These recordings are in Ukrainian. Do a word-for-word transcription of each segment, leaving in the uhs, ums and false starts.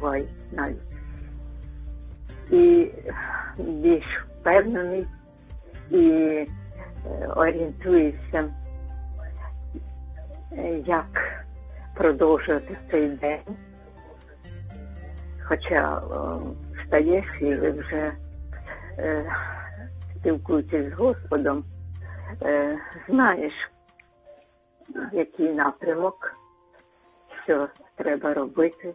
буває навіть. І більш впевнений, і орієнтуюся, як продовжувати цей день. Хоча встаєш і вже е, спілкуючись з Господом, е, знаєш, який напрямок, що треба робити.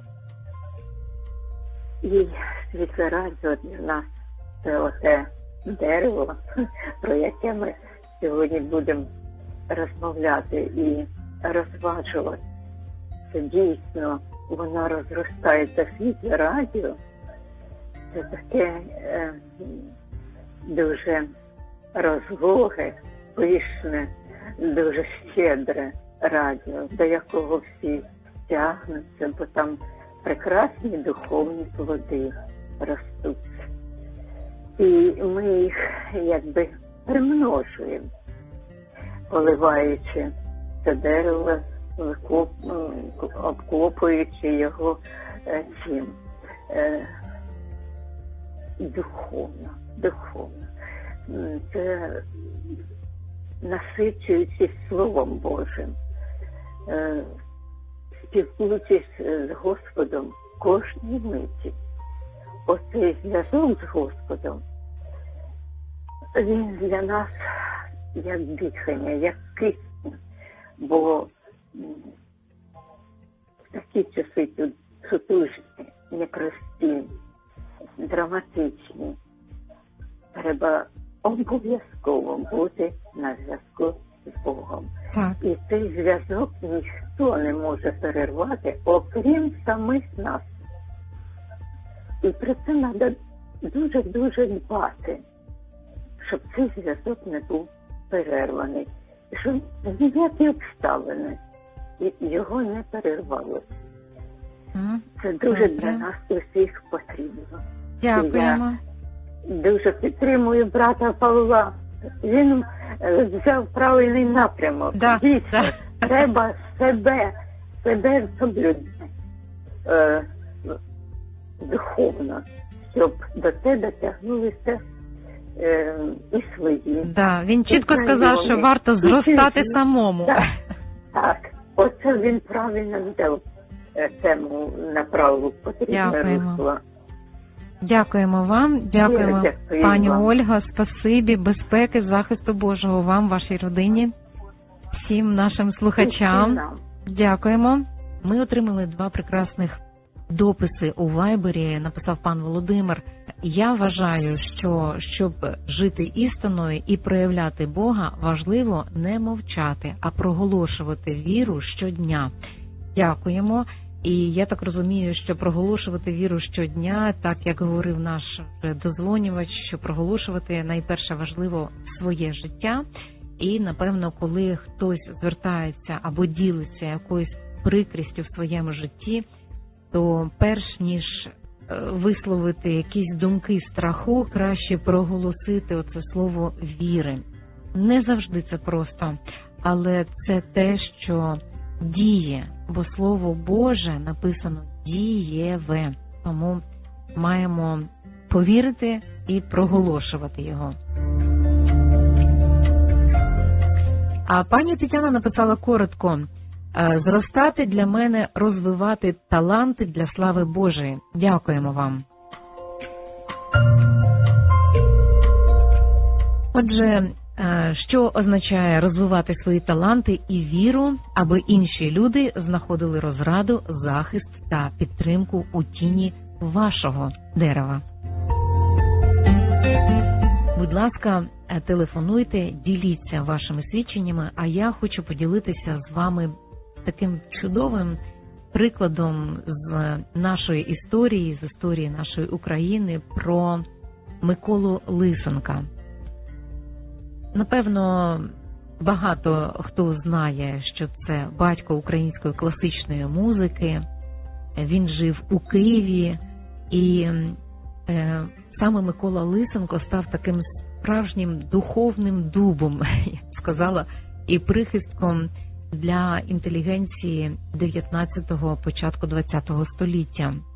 І світле радіо для нас – це оте дерево, про яке ми сьогодні будемо розмовляти і розважувати. Це дійсно воно розростається, світле радіо. Це таке е, дуже розлоге, пишне, дуже щедре радіо, до якого всі тягнуться, бо там прекрасні духовні плоди ростуть. І ми їх якби примножуємо, поливаючи це дерево, обкопуючи його цим е, духовно, духовно. Це насичуючись Словом Божим, е, спілкуючись з Господом кожній миті. Оцей зв'язок з Господом, він для нас як дихання, як кисень, бо такі часи тут сутужні, непрості, драматичні. Треба обов'язково бути на зв'язку з Богом. Так. І цей зв'язок ніхто не може перервати, окрім самих нас. І про це треба дуже-дуже дбати, щоб цей зв'язок не був перерваний. І щоб ніякі обставини його не перервали. Mm. Це дуже Добре. для нас усіх потрібно. Дякуємо. І я дуже підтримую брата Павла. Він взяв правильний напрямок. Да. Дійсно, Да. треба себе, себе соблюдати е, духовно, щоб до тебе тягнулися е, і свої. Да, він чітко і сказав, знайомі, що варто і зростати чужі. самому. Так, так. Оце він правильно взяв е, тему направу потрібне Дякуємо. русло. Дякуємо вам, дякуємо, Дякую пані вам. Ольга, спасибі, безпеки, захисту Божого вам, вашій родині, всім нашим слухачам. І нам. Дякуємо. Ми отримали два прекрасних дописи у Вайбері, написав пан Володимир. Я вважаю, що щоб жити істиною і проявляти Бога, важливо не мовчати, а проголошувати віру щодня. Дякуємо. І я так розумію, що проголошувати віру щодня, так як говорив наш дозвонювач, що проголошувати найперше важливо своє життя. І, напевно, коли хтось звертається або ділиться якоюсь прикрістю в своєму житті, то перш ніж висловити якісь думки страху, краще проголосити оце слово віри. Не завжди це просто, але це те, що діє, бо Слово Боже написано дієве, тому маємо повірити і проголошувати його. А пані Тетяна написала коротко: зростати для мене, розвивати таланти для слави Божої. Дякуємо вам. Отже, що означає розвивати свої таланти і віру, аби інші люди знаходили розраду, захист та підтримку у тіні вашого дерева? Будь ласка, телефонуйте, діліться вашими свідченнями, а я хочу поділитися з вами таким чудовим прикладом з нашої історії, з історії нашої України про Миколу Лисенка. Напевно, багато хто знає, що це батько української класичної музики. Він жив у Києві, і е, саме Микола Лисенко став таким справжнім духовним дубом, я б сказала, і прихистком для інтелігенції дев'ятнадцятого, початку двадцятого століття.